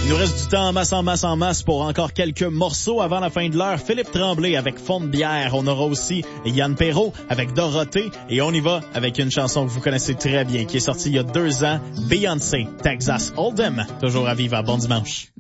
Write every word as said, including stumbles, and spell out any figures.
Il nous reste du temps en masse, en masse, en masse pour encore quelques morceaux avant la fin de l'heure. Philippe Tremblay avec Fond de bière. On aura aussi Yann Perrault avec Dorothée. Et on y va avec une chanson que vous connaissez très bien, qui est sortie il y a deux ans. Beyoncé, Texas Hold'em. Toujours à vivre. Bon dimanche.